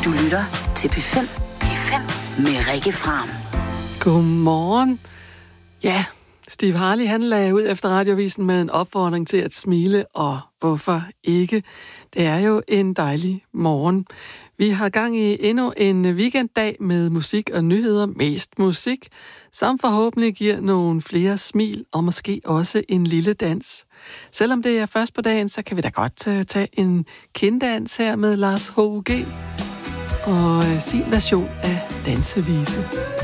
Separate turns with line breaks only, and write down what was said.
Du lytter til P5 med Rikke Fram.
Godmorgen. Ja, Steve Harley, han lagde ud efter radiovisen med en opfordring til at smile, og hvorfor ikke? Det er jo en dejlig morgen. Vi har gang i endnu en weekenddag med musik og nyheder, mest musik, som forhåbentlig giver nogle flere smil og måske også en lille dans. Selvom det er først på dagen, så kan vi da godt tage en kinddans her med Lars H.U.G. og sin version af dansevise.